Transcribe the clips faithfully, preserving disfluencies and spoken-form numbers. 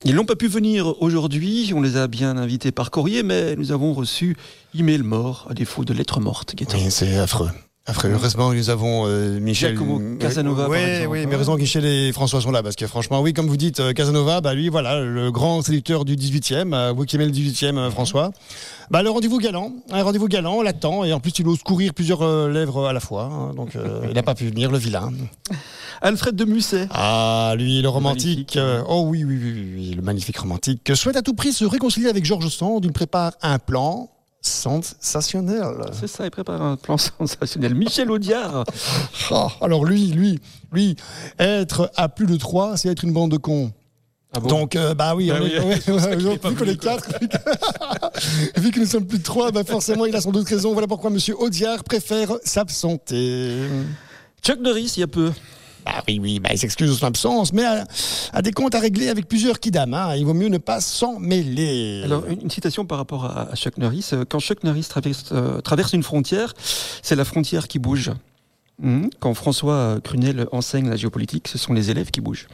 Ils n'ont pas pu venir aujourd'hui, on les a bien invités par courrier, mais nous avons reçu email mort, à défaut de lettres mortes. Oui, c'est affreux. Après, heureusement, nous avons euh, Michel Giacomo Casanova. Oui, par exemple, oui, hein. mais heureusement que Michel et François sont là, parce que franchement, oui, comme vous dites, euh, Casanova, bah lui, voilà, le grand séducteur du dix-huitième, euh, vous qui aimez le dix-huitième, euh, François. Bah le rendez-vous galant, un rendez-vous galant, on l'attend, et en plus, il ose courir plusieurs euh, lèvres à la fois, hein, donc euh, il n'a pas pu venir, le vilain. Alfred de Musset. Ah, lui, le romantique. Le euh, oh oui, oui, oui, oui, oui, le magnifique romantique. Souhaite à tout prix se réconcilier avec Georges Sand. Il prépare un plan sensationnel. C'est ça, il prépare un plan sensationnel. Michel Audiard. Oh, alors lui, lui, lui, être à plus de trois, c'est être une bande de cons. Ah bon. Donc, euh, bah oui, Ah on oui, est, ouais, c'est pour ça ouais, qu'il est vu pas qu'on venu, est quatre, vu que, vu que nous sommes plus de trois, bah forcément, il a sans doute raison. Voilà pourquoi Monsieur Audiard préfère s'absenter. Chuck Norris, il y a peu. Ah oui, oui, bah, il s'excuse de son absence, mais a, a des comptes à régler avec plusieurs kidam. Hein. Il vaut mieux ne pas s'en mêler. Alors, une, une citation par rapport à, à Chuck Norris. Quand Chuck Norris traverse, euh, traverse une frontière, c'est la frontière qui bouge. Mmh. Quand François Crunel enseigne la géopolitique, ce sont les élèves qui bougent.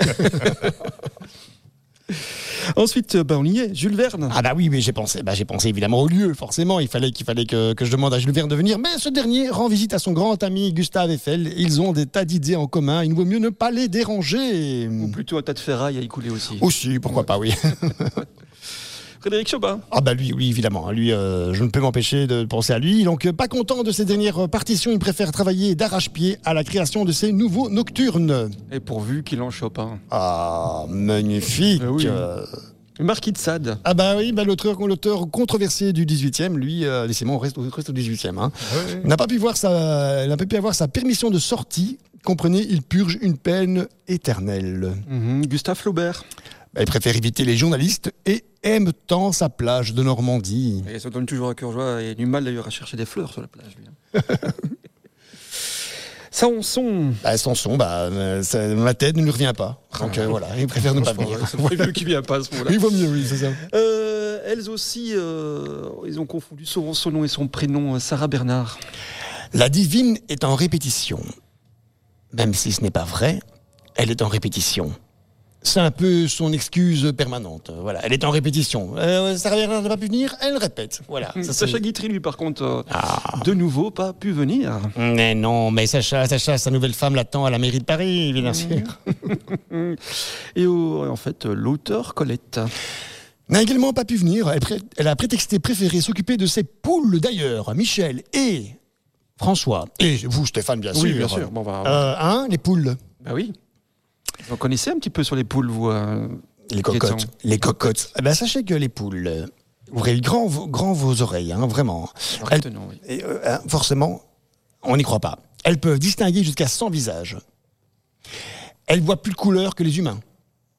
Ensuite, bah on y est, Jules Verne. Ah bah oui, mais j'ai pensé, bah j'ai pensé évidemment au lieu, forcément. Il fallait qu'il fallait que, que je demande à Jules Verne de venir, mais ce dernier rend visite à son grand ami Gustave Eiffel. Ils ont des tas d'idées en commun. Il vaut mieux ne pas les déranger. Ou plutôt un tas de ferraille à y couler aussi. Aussi, pourquoi pas, oui. Frédéric Chopin. Ah bah lui, oui, évidemment. Lui, euh, je ne peux m'empêcher de penser à lui. Donc, pas content de ses dernières partitions, il préfère travailler d'arrache-pied à la création de ses nouveaux nocturnes. Et pourvu qu'il en Chopin. Ah, magnifique. Eh oui. Euh, Le Marquis de Sade. Ah bah oui, bah l'auteur, l'auteur controversé du dix-huitième, lui, euh, laissez-moi, on reste, on reste au dix-huitième. Hein. Ouais. N'a pas pu voir sa, n'a pas pu avoir sa permission de sortie. Comprenez, il purge une peine éternelle. Mmh, Gustave Flaubert. Bah, il préfère éviter les journalistes et aime tant sa plage de Normandie. Et ça donne toujours à cœur joie. Il a du mal d'ailleurs à chercher des fleurs sur la plage. Lui, hein. Samson. Bah, Samson, bah, euh, ça, ma tête ne lui revient pas. Donc euh, voilà, il préfère ne pas venir. C'est vrai mieux qu'il vient pas à ce moment-là. Il vaut mieux, oui, c'est ça. Euh, elles aussi, euh, ils ont confondu souvent son nom et son prénom, Sarah Bernard. La divine est en répétition. Même si ce n'est pas vrai, elle est en répétition. C'est un peu son excuse permanente. Voilà, elle est en répétition. Euh, Sarah Bernard n'a pas pu venir, elle répète. Voilà. Ça, Sacha Guitry, lui, par contre, euh, ah. de nouveau, pas pu venir. Mais non, mais Sacha, Sacha, sa nouvelle femme l'attend à la mairie de Paris, bien sûr. Et au, en fait, l'auteur Colette n'a également pas pu venir. Elle, pré- elle a prétexté préférer s'occuper de ses poules d'ailleurs. Michel et François. Et vous, Stéphane, bien sûr. Oui, bien sûr. Bon, bah, euh, hein, les poules. Bah oui. Vous connaissez un petit peu sur les poules, vous euh, Les cocottes. Gaëtan. Les cocottes. Eh ben, sachez que les poules, euh, ouvrez grand, vos- grand vos oreilles, hein, vraiment. Elles- Retenons, oui. et, euh, hein, forcément, on n'y croit pas. Elles peuvent distinguer jusqu'à cent visages. Elles voient plus de couleurs que les humains.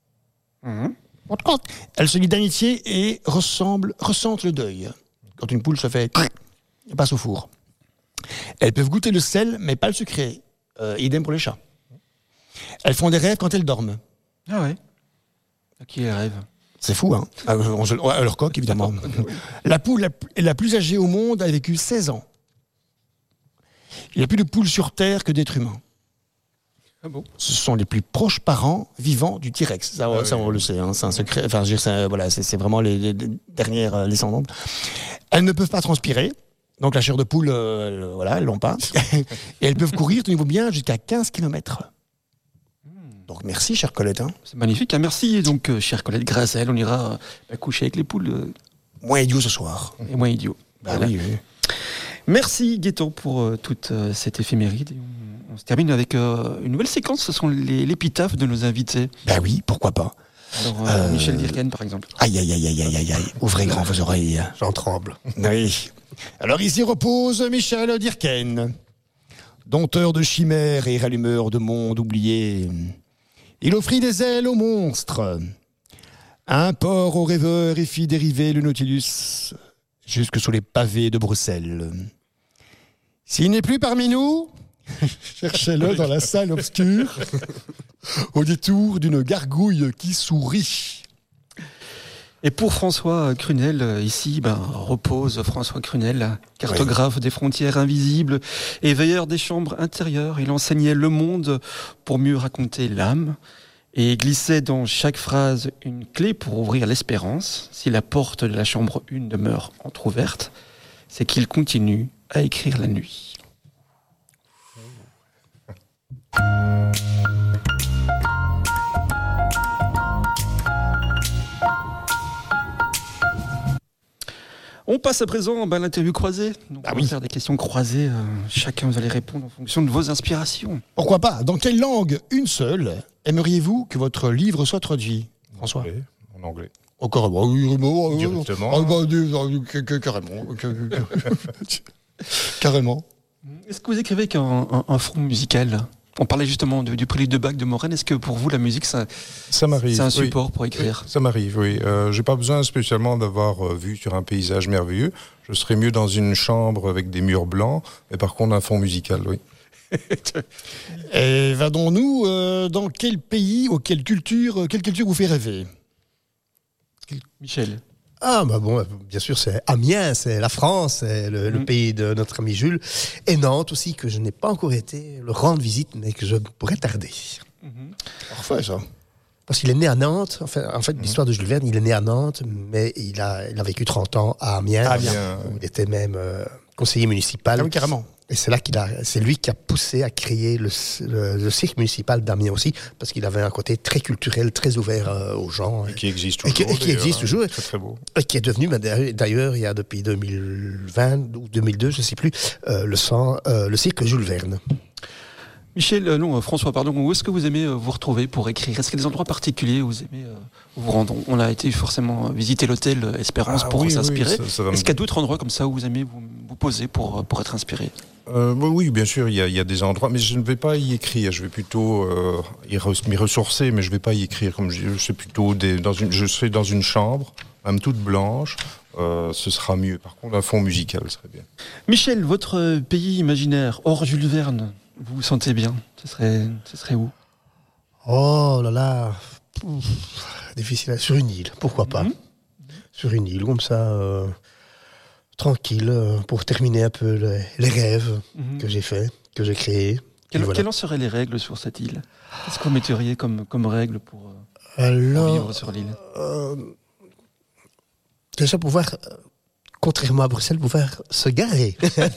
Mhm. Elles se lient d'amitié et ressemblent, ressentent le deuil. Quand une poule se fait... elle passe au four. Elles peuvent goûter le sel, mais pas le sucré. Euh, idem pour les chats. Elles font des rêves quand elles dorment. Ah ouais. À qui les rêves? C'est fou, hein. À, à leur coq, évidemment. La poule la, est la plus âgée au monde, a vécu seize ans. Il n'y a plus de poules sur Terre que d'êtres humains. Ah bon? Ce sont les plus proches parents vivants du T-Rex. Ça, Ah ça oui. on le sait, hein, c'est un secret. Enfin, je veux dire, c'est, voilà, c'est, c'est vraiment les, les dernières euh, descendantes. Elles ne peuvent pas transpirer. Donc la chair de poule, euh, voilà, elles l'ont pas. Et elles peuvent courir, tenez-vous bien, jusqu'à quinze kilomètres. Donc merci, chère Colette. Hein. C'est magnifique. Hein, merci. Donc, euh, chère Colette, grâce à elle, on ira euh, bah, coucher avec les poules. Euh, Moins idiot ce soir. et moins idiot. Bah Voilà. oui, oui. Merci Gaëtan pour euh, toute euh, cette éphéméride. Et on, on se termine avec euh, une nouvelle séquence. Ce sont les, l'épitaphe de nos invités. Bah oui, pourquoi pas. Alors, euh, Euh, Michel Dirken, par exemple. Aïe, aïe, aïe, aïe, aïe, aïe, aïe. Ouvrez grand vos oreilles. J'en tremble. Oui. Alors ici repose Michel Dirken, dompteur de chimères et rallumeur de mondes oubliés. Il offrit des ailes aux monstres, un port aux rêveurs et fit dériver le Nautilus jusque sous les pavés de Bruxelles. S'il n'est plus parmi nous, cherchez-le dans la salle obscure, au détour d'une gargouille qui sourit. Et pour François Crunel, euh, ici, ben, repose François Crunel, cartographe oui. des frontières invisibles et veilleur des chambres intérieures. Il enseignait le monde pour mieux raconter l'âme. Et glissait dans chaque phrase une clé pour ouvrir l'espérance. Si la porte de la chambre un demeure entr'ouverte, c'est qu'il continue à écrire la nuit. On passe à présent ben, à l'interview croisée. Donc, ah on va oui. faire des questions croisées. Euh, chacun, vous allez répondre en fonction de vos inspirations. Pourquoi pas? Dans quelle langue, une seule, aimeriez-vous que votre livre soit traduit, François? Anglais, en anglais. Oh, carrément, oui, carrément, Directement. Ah, bah, euh, que- que- carrément. que- Carrément. Est-ce que vous écrivez avec un, un, un front musical? On parlait justement de- du prélude de Bach de Morane. Est-ce que pour vous, la musique, ça, Ça m'arrive. c'est un oui. support pour écrire? Ça m'arrive, oui. Euh, j'ai pas besoin spécialement d'avoir euh, vu sur un paysage merveilleux. Je serais mieux dans une chambre avec des murs blancs, mais par contre un fond musical, oui. Et vadons-nous euh, dans quel pays ou quelle culture, quelle culture vous fait rêver? Michel. Ah, bah bon, bien sûr, c'est Amiens, c'est la France, c'est le, le Mhm. pays de notre ami Jules. Et Nantes aussi, que je n'ai pas encore été le rendre visite, mais que je pourrais tarder. Parfait, ça. Parce qu'il est né à Nantes. Enfin, en fait, l'histoire de Jules Verne, il est né à Nantes, mais il a, il a vécu trente ans à Amiens. À Amiens. Bien, Où il était même euh, conseiller municipal. Ah oui, carrément. Et c'est là qu'il a, c'est lui qui a poussé à créer le, le, le cirque municipal d'Amiens aussi, parce qu'il avait un côté très culturel, très ouvert euh, aux gens. Et qui existe Et toujours. qui- et qui d'ailleurs, existe hein. toujours. Très très beau. Et qui est devenu, bah, d'ailleurs, il y a depuis deux mille vingt ou deux mille deux, je ne sais plus, euh, le, sang, euh, le cirque Jules Verne. Michel, euh, non, euh, François, pardon. Où est-ce que vous aimez euh, vous retrouver pour écrire? Est-ce qu'il y a des endroits particuliers où vous aimez euh, vous rendre? On a été forcément euh, visiter l'hôtel euh, Espérance Ah pour oui, s'inspirer. oui, ça- ça va me- Est-ce qu'il y a d'autres endroits comme ça où vous aimez vous, vous poser pour, euh, pour être inspiré? Euh, bah oui, bien sûr, il y, a, il y a des endroits, mais je ne vais pas y écrire. Je vais plutôt euh, y re- m'y ressourcer, mais je ne vais pas y écrire. Comme je, je suis plutôt des, dans une, je serai dans une chambre, même toute blanche. Euh, ce sera mieux. Par contre, un fond musical serait bien. Michel, votre euh, pays imaginaire, hors Jules Verne, vous vous sentez bien? Ce serait, ce serait où? Oh là là, Pouf, difficile. à- Sur une île, pourquoi pas? Mhm. Sur une île, comme ça, euh, tranquille, euh, pour terminer un peu les, les rêves Mhm. que j'ai faits, que j'ai créés. Quelles, Et voilà. quelles en seraient les règles sur cette île? Qu'est-ce que vous metteriez comme, comme règle pour, euh, pour Alors, vivre sur l'île? euh, déjà pouvoir, euh, contrairement à Bruxelles, pouvoir se garer.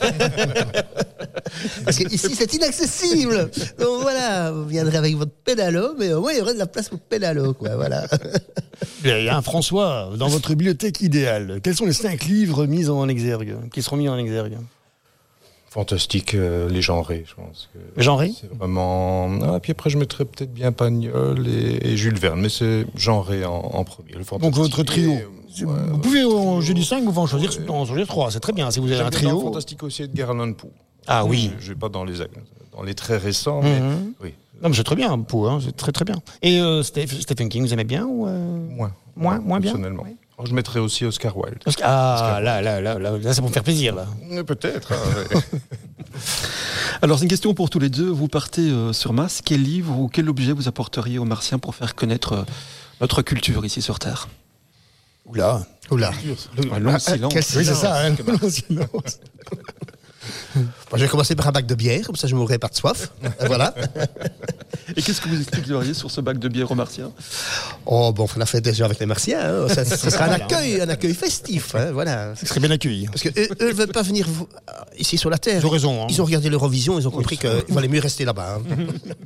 Parce que ici c'est inaccessible. Donc voilà, vous viendrez avec votre pédalo, mais au moins il y aurait de la place pour le pédalo, quoi. Voilà. Il y a un François, dans votre bibliothèque idéale, quels sont les cinq livres mis en exergue, qui seront mis en exergue? Fantastique, euh, les genrés, je pense. que Genré? C'est vraiment. Ah, puis après, je mettrais peut-être bien Pagnol et, et Jules Verne, mais c'est genré en, en premier. Le Donc fantastique. votre trio. Et, C'est- ouais, vous pouvez, en, ouais, j'ai dit cinq, vous pouvez en choisir, ouais. en choisir trois, c'est très bien. Si vous avez J'aime un bien dans le trio. fantastique aussi Edgar Allan Poe. Ah oui. Je, je vais pas dans les dans les très récents, mais Mhm. oui. Non, mais c'est très bien, Poe, hein, c'est très très bien. Et euh, Steph- Stephen King, vous aimez bien ou euh, Moins. Moins- moins bien Personnellement. Oui. Alors, je mettrais aussi Oscar Wilde. Parce que- Ah, là, là, là, là, là, ça va me faire plaisir, là. Euh, Peut-être. hein, ouais. Alors, c'est une question pour tous les deux. Vous partez euh, sur Mars. Quel livre ou quel objet vous apporteriez aux Martiens pour faire connaître euh, notre culture ici sur Terre? Oula. Oula. Un long Ah, silence. quel Oui, c'est silence. ça, hein, long silence. Bon, je vais commencer par un bac de bière, comme ça je mourrai pas de soif. Voilà. Et qu'est-ce que vous expliqueriez sur ce bac de bière aux Martiens? Oh, bon, on l'a fait déjà avec les Martiens. Hein. Ça, ce sera un accueil, un accueil festif. Hein, voilà. Vous serez bien accueilli. Parce qu'eux, eux ne veulent pas venir vous- ici sur la Terre. Ils ont raison. Hein. Ils ont regardé l'Eurovision, ils ont compris qu'il valait mieux rester là-bas. hein.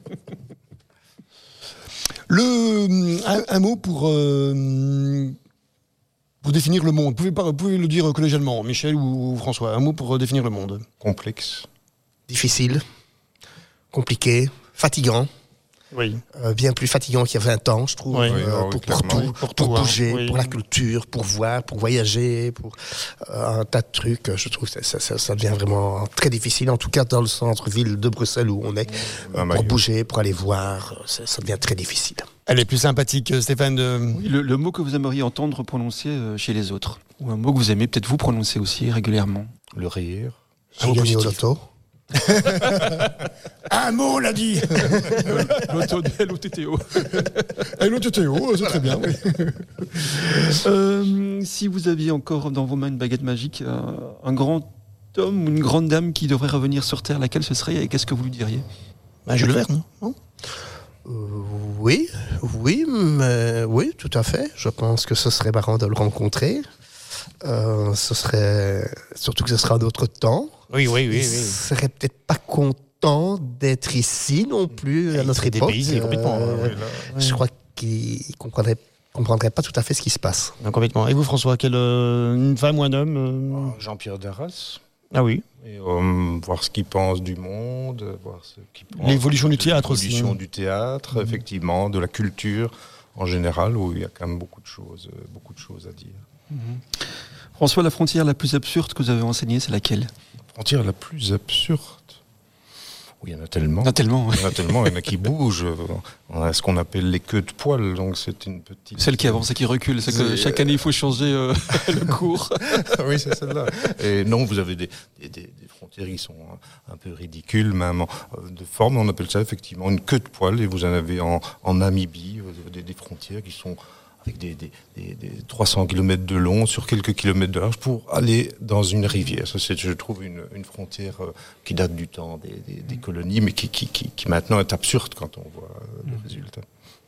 Le, un, un mot pour, euh, pour définir le monde. Vous pouvez, pas, vous pouvez le dire collégialement, Michel ou François. Un mot pour euh, définir le monde. Complexe. Difficile, compliqué, fatigant. Oui. Euh, bien plus fatigant qu'il y a vingt ans, je trouve. Oui. euh, Oui, ah oui, pour, pour clairement. tout, Pour pour tout, hein. bouger, Oui. pour la culture, pour voir, pour voyager, pour euh, un tas de trucs. Je trouve que ça, ça, ça- ça devient vraiment très difficile, en tout cas dans le centre-ville de Bruxelles où on est. Ah, pour Mario. bouger, pour aller voir, ça, ça devient très difficile. Elle est plus sympathique, euh, Stéphane. De... Oui, le, le mot que vous aimeriez entendre prononcer euh, chez les autres. Ou un mot que vous aimez peut-être vous prononcer aussi régulièrement. Le rire. J'ai gagné au loto. Un mot, on l'a dit. L'auto de l'O T T O. Et l'autre Théo, c'est très bien. Oui. Euh, si vous aviez encore dans vos mains une baguette magique, euh, un grand homme ou une grande dame qui devrait revenir sur Terre, laquelle ce serait et qu'est-ce que vous lui diriez? Bah, Jules Verne, non Euh, Oui, oui, mais, oui, tout à fait. Je pense que ce serait marrant de le rencontrer. Euh, ce serait surtout que ce sera d'autres temps. Oui, oui, oui. Il oui. serait peut-être pas content d'être ici non plus Et à notre il serait époque. dépaysé complètement. Euh, Oui, là, Je crois qu'il comprendrait comprendrait pas tout à fait ce qui se passe. Non, complètement. Et vous, François, quelle, euh, une femme ou un homme euh... Jean-Pierre Darras. Ah oui. Et, euh, voir ce qu'il pense du monde, voir ce qu'il pense L'évolution du de théâtre aussi. L'évolution du théâtre, mmh. effectivement, de la culture en général, où il y a quand même beaucoup de choses, euh, beaucoup de choses à dire. Mmh. François, la frontière la plus absurde que vous avez enseignée, c'est laquelle ? La frontière la plus absurde. Oui, il y en a tellement. Il y en a tellement, il y en a tellement, il y en a qui bougent. On a ce qu'on appelle les queues de poil, donc c'est une petite... Celle qui avance et qui recule, c'est que chaque année il faut changer euh, le cours. Oui, c'est celle-là. Et non, vous avez des, des, des frontières qui sont un, un peu ridicules, même de forme, on appelle ça effectivement une queue de poil, et vous en avez en, en Namibie, vous avez des, des frontières qui sont... avec des, des, des, des trois cents kilomètres de long sur quelques kilomètres de large pour aller dans une rivière. Ça, c'est, je trouve, une, une frontière euh, qui date du temps des, des, des colonies, mais qui, qui, qui, qui maintenant est absurde quand on voit euh, le résultat.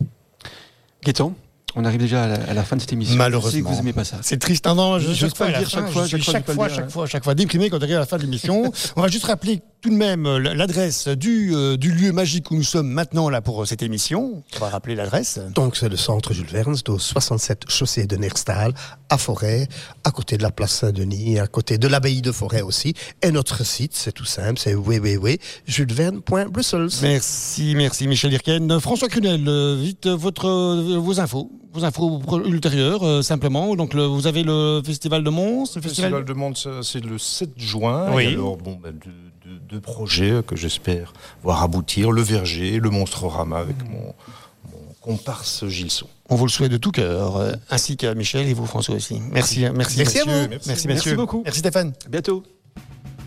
Gaëtan, on arrive déjà à la, à la fin de cette émission. Malheureusement. Je sais que vous n'aimez pas ça. C'est triste. Non, non, je, je chaque pas le dire chaque fois. Je suis chaque fois, dire, chaque ouais. fois, chaque fois, chaque fois déprimé quand on arrive à la fin de l'émission. On va juste rappeler tout de même l'adresse du, euh, du lieu magique où nous sommes maintenant là pour cette émission. On va rappeler l'adresse. Donc c'est le centre Jules Verne, c'est au soixante-sept chaussée de Nerstal, à Forêt, à côté de la place Saint-Denis, à côté de l'abbaye de Forêt aussi. Et notre site, c'est tout simple, c'est w w w point jules verne point brussels. Merci, merci Michel Dirken. François Crunel, euh, vite votre, euh, vos infos. Vos infos ultérieures, euh, simplement. Donc, le, vous avez le Festival de Mons. Le Festival, Festival de Mons, c'est le sept juin. Oui. Et alors, bon, ben, deux, deux, deux projets que j'espère voir aboutir. Le Verger, le Monstrorama avec mmh. mon, mon comparse Gilson. On vous le souhaite de tout cœur, euh, ainsi qu'à Michel et vous, François aussi. Merci, merci, merci messieurs. à vous. Merci, merci, messieurs. Merci beaucoup. Merci Stéphane. À bientôt.